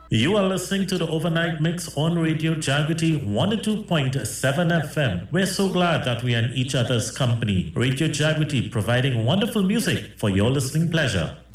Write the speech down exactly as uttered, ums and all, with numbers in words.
You are listening to the Overnight Mix on Radio Jagriti one oh two point seven F M. We're so glad that we are in each other's company. Radio Jagriti providing wonderful music for your listening pleasure.